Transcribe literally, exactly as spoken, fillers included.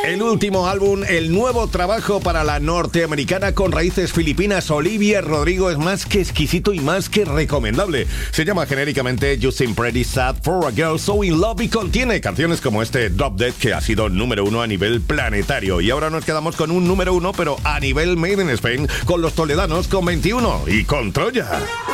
El último álbum, el nuevo trabajo para la norteamericana con raíces filipinas Olivia Rodrigo es más que exquisito y más que recomendable. Se llama genéricamente You Seem Pretty Sad for a Girl So In Love y contiene canciones como este Drop Dead, que ha sido número uno a nivel planetario. Y ahora nos quedamos con un número uno, pero a nivel Made in Spain, con los toledanos con veintiuno y con Troya.